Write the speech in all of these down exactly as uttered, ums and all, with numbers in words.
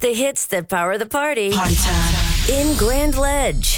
The hits that power the party. Party time. In Grand Ledge.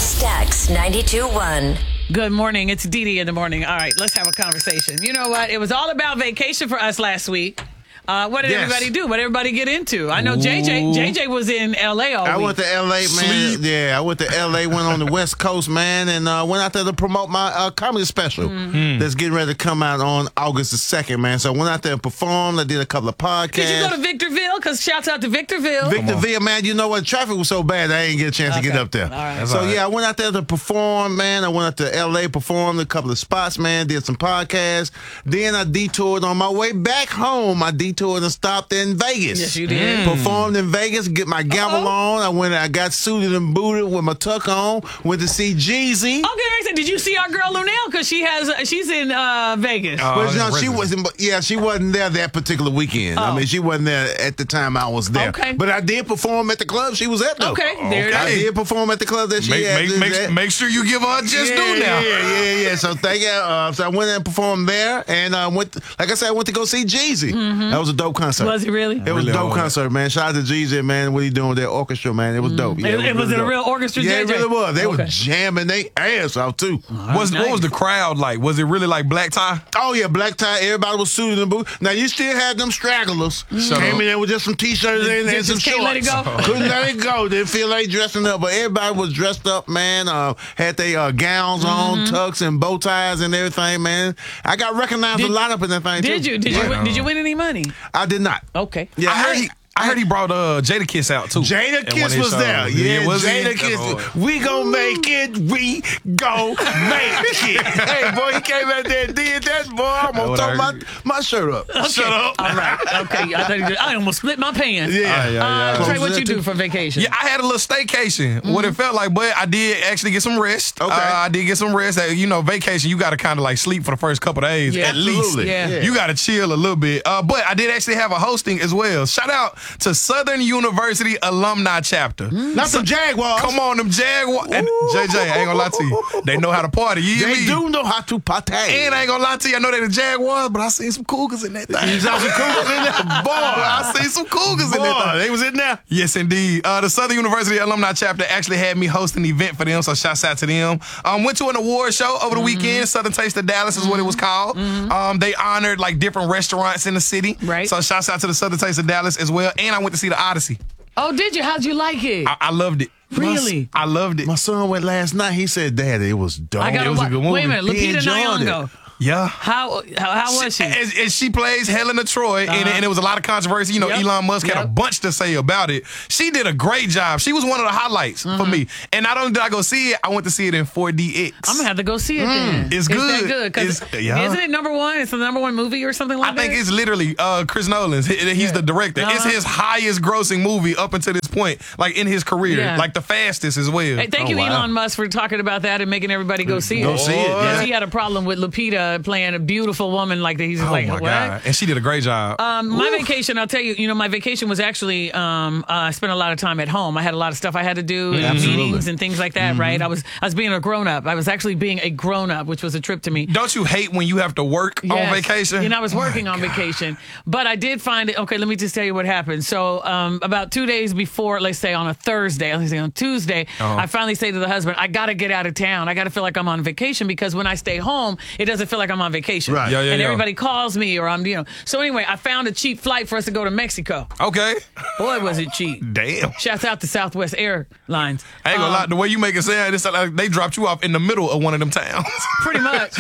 Stax ninety-two point one. Good morning. It's Dee Dee in the morning. All right, let's have a conversation. You know what? It was all about vacation for us last week. Uh, what did yes. everybody do? What did everybody get into? I know J J. J J was in L A all I week. went to L A, man. Sleep. Yeah, I went to L A, went on the West Coast, man, and uh, went out there to promote my uh, comedy special mm-hmm. that's getting ready to come out on August the second, man. So I went out there and performed. I did a couple of podcasts. Did you go to Victorville? Because shouts out to Victorville. Victorville, man, you know what? Traffic was so bad, I didn't get a chance okay. to get up there. All right. So, all right. yeah, I went out there to perform, man. I went out to L A, performed a couple of spots, man, did some podcasts. Then I detoured on my way back home. I detoured and stopped in Vegas. Yes, you did. Mm. Performed in Vegas, get my gamble Uh-oh. on. I went, I got suited and booted with my tuck on. Went to see Jeezy. Okay, I said, did you see our girl Lunel? Because she has, she's in uh, Vegas. Oh, well, no, she wasn't. Yeah, she wasn't there that particular weekend. Oh. I mean, she wasn't there at the time I was there. Okay. But I did perform at the club she was at, though. Okay, there okay. I did perform at the club that she make, had. Make, make, make sure you give her a just yeah, do now. Yeah, yeah, yeah. So thank you. Uh, so I went and performed there, and I uh, went. To, like I said, I went to go see Jeezy. Mm-hmm. That was a dope concert. Was it really? It was really a dope concert, man. Shout out to Jeezy, man. What he doing with that orchestra, man? It was dope. Yeah, it, it was, it was really a real orchestra. Yeah, J J? it really was. They okay. were jamming their ass off too. Right, was, nice. What was the crowd like? Was it really like black tie? Oh yeah, black tie. Everybody was suited and boots. Now you still had them stragglers. Mm-hmm. Came in there with just some t-shirts and, and some shorts. Let it go. Couldn't let it go. Didn't feel like dressing up, but everybody was dressed up, man. Uh, had their uh, gowns mm-hmm. on, tucks and bow ties and everything, man. I got recognized did, a lot up in that thing. Did too. you? Did yeah. you? Win, did you win any money? I did not. Okay. Yeah, I heard he. I heard he brought uh, Jada Kiss out, too. Jada Kiss was there. Yeah, was Jada he? Kiss. Oh. We gon' make it. We gon' make it. Hey, boy, he came out there and did that, boy. I'm going to throw my, my shirt up. Okay. Shut up. All right. Okay. I, thought you did. I almost split my pants. Yeah. Uh, yeah, yeah. Uh, Trey, what you do for vacation? Yeah, I had a little staycation. Mm-hmm. What it felt like, but I did actually get some rest. Okay. Uh, I did get some rest. Uh, you know, vacation, you got to kind of like sleep for the first couple of days yeah, at least. Yeah. You got to chill a little bit. Uh, but I did actually have a hosting as well. Shout out to Southern University Alumni Chapter. Mm. Not some Jaguars. Come on, them Jaguars. And J J, I ain't gonna lie to you. They know how to party. You hear They me? do know how to party. And I ain't gonna lie to you. I know they the Jaguars, but I seen some Cougars in that thing. You saw some Cougars in there? Boy, I seen some Cougars boy, in that thing. They was in there? Yes, indeed. Uh, the Southern University Alumni Chapter actually had me host an event for them, so shouts out to them. Um, went to an award show over the mm-hmm. weekend. Southern Taste of Dallas is what it was called. Mm-hmm. Um, they honored like different restaurants in the city. Right. So shouts out to the Southern Taste of Dallas as well. And I went to see the Odyssey. Oh, did you? How'd you like it? I, I loved it. Really? I loved it. My son went last night. He said, Daddy, it was dope. I gotta it was wa- a good movie. Wait a minute. He Lupita enjoyed Nyong'o. it. Yeah. How how, how was she? And, and she plays Helena Troy, uh-huh. and, and it was a lot of controversy. You know, yep. Elon Musk yep. had a bunch to say about it. She did a great job. She was one of the highlights mm-hmm. for me. And not only did I go see it, I went to see it in four D X. I'm gonna have to go see it mm. then. It's Is good. that good? Cause it's, yeah. Isn't it number one? It's the number one movie or something like I that? I think it's literally uh, Chris Nolan's. He, he's yeah. the director. Uh-huh. It's his highest grossing movie up until this point, like in his career, yeah. like the fastest as well. Hey, thank oh, you, wow. Elon Musk, for talking about that and making everybody go see go it. Go see it. Because Yeah. he had a problem with Lupita playing a beautiful woman like that. He's just Oh like, my what? God. And she did a great job. Um, my vacation, I'll tell you, you know, my vacation was actually, um, uh, I spent a lot of time at home. I had a lot of stuff I had to do, and Absolutely. meetings and things like that, Mm-hmm. right? I was I was being a grown-up. I was actually being a grown-up, which was a trip to me. Don't you hate when you have to work Yes. on vacation? You know, I was working on vacation, but I did find it. Okay, let me just tell you what happened. So, um, about two days before, let's say on a Thursday, let's say on Tuesday, Uh-huh. I finally say to the husband, I got to get out of town. I got to feel like I'm on vacation, because when I stay home, it doesn't feel like I'm on vacation. Right. Yeah, yeah, and yeah. everybody calls me, or I'm, you know. So anyway, I found a cheap flight for us to go to Mexico. Okay. Boy, was it cheap. Damn. Shouts out to Southwest Airlines. I ain't gonna Um, lie, the way you make it sound, it's like they dropped you off in the middle of one of them towns. Pretty much.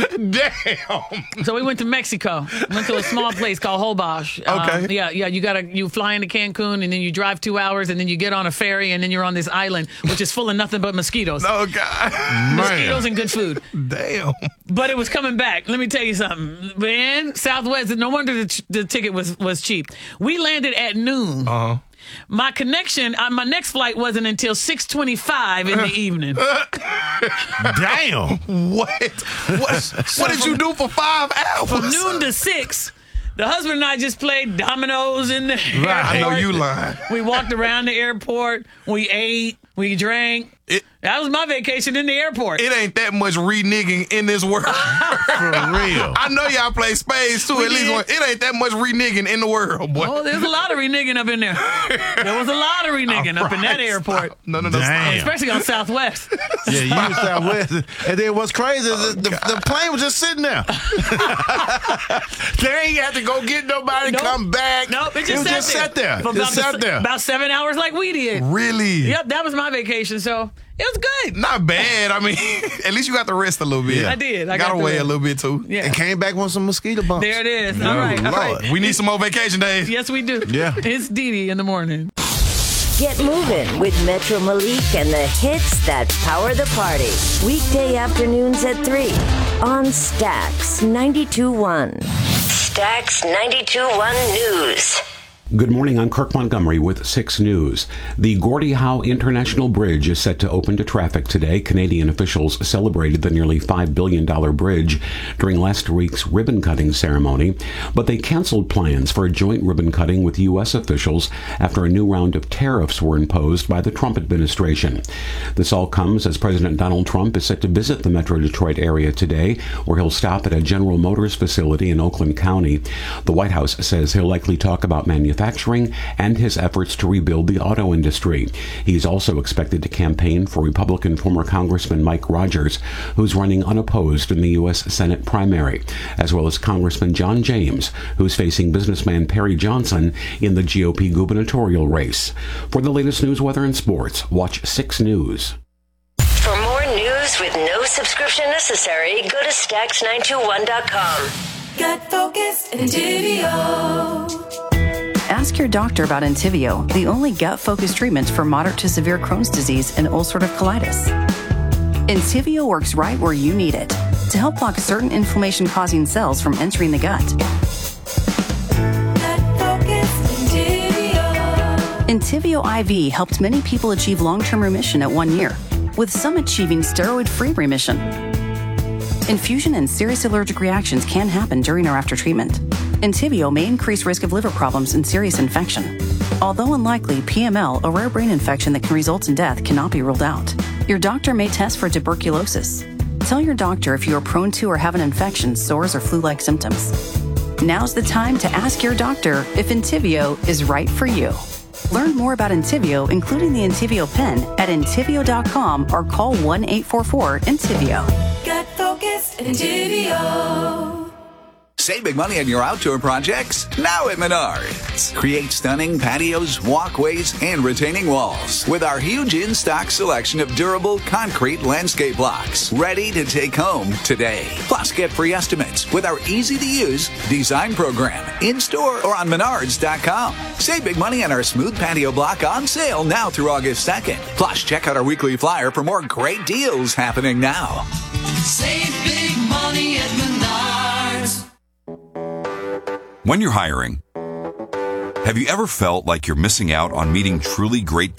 Damn. So we went to Mexico. Went to a small place called Holbox. Okay. Um, yeah, yeah. You gotta you fly into Cancun, and then you drive two hours, and then you get on a ferry, and then you're on this island, which is full of nothing but mosquitoes. Oh God. Mosquitoes and good food. Damn. But it was coming back. Let me tell you something. Man, Southwest, no wonder the, t- the ticket was, was cheap. We landed at noon. Uh-huh. My connection, uh, my next flight wasn't until six twenty-five in the evening. Damn. What? What, what did you do for five hours? From noon to six. The husband and I just played dominoes in the Right, I know airport. you lying. We walked around the airport. We ate. We drank. It, That was my vacation in the airport. it ain't that much reneging in this world. For real. I know y'all play spades too. We at least did. one. It ain't that much reneging in the world, boy. Oh, there's a lot of reneging up in there. There was a lot of reneging up in that Right, airport. stop. No, no, no. Damn. Stop. Especially on Southwest. Yeah, you was Southwest. And then what's crazy is the, the, the plane was just sitting there. They ain't had to go get nobody, Nope. come back. Nope, it It just, was sat, just there. sat there. For Just about, sat the- there. about seven hours like we did. Really? Yep, that was my vacation, so it was good. Not bad. I mean, at least you got to rest a little bit. I did. I got got to to weigh a rest. little bit too. Yeah. And came back with some mosquito bumps. There it is. All right. All Lord. right. We need some more vacation days. Yes, we do. Yeah. It's Dee Dee in the morning. Get moving with Metro Malik and the hits that power the party. Weekday afternoons at three on Stax ninety-two point one. Stax ninety-two point one News. Good morning, I'm Kirk Montgomery with six News. The Gordie Howe International Bridge is set to open to traffic today. Canadian officials celebrated the nearly five billion dollars bridge during last week's ribbon-cutting ceremony, but they canceled plans for a joint ribbon-cutting with U S officials after a new round of tariffs were imposed by the Trump administration. This all comes as President Donald Trump is set to visit the Metro Detroit area today, where he'll stop at a General Motors facility in Oakland County. The White House says he'll likely talk about manufacturing manufacturing and his efforts to rebuild the auto industry. He's also expected to campaign for Republican former Congressman Mike Rogers, who's running unopposed in the U S Senate primary, as well as Congressman John James, who's facing businessman Perry Johnson in the G O P gubernatorial race. For the latest news, weather, and sports, watch six News. For more news with no subscription necessary, go to Stax nine two one dot com. Gut focused Entivio. Ask your doctor about Entivio, the only gut-focused treatment for moderate to severe Crohn's disease and ulcerative colitis. Entivio works right where you need it to help block certain inflammation-causing cells from entering the gut. Gut focused Entivio. Entivio I V helped many people achieve long-term remission at one year, with some achieving steroid-free remission. Infusion and serious allergic reactions can happen during or after treatment. Entivio may increase risk of liver problems and serious infection. Although unlikely, P M L, a rare brain infection that can result in death, cannot be ruled out. Your doctor may test for tuberculosis. Tell your doctor if you are prone to or have an infection, sores, or flu-like symptoms. Now's the time to ask your doctor if Entivio is right for you. Learn more about Entivio, including the Entivio pen, at entivio dot com or call one eight four four Entivio. Gut focused Entivio. Save big money on your outdoor projects now at Menards. Create stunning patios, walkways, and retaining walls with our huge in-stock selection of durable concrete landscape blocks ready to take home today. Plus, get free estimates with our easy-to-use design program in-store or on menards dot com. Save big money on our smooth patio block on sale now through August second. Plus, check out our weekly flyer for more great deals happening now. Save big money at Menards. When you're hiring, have you ever felt like you're missing out on meeting truly great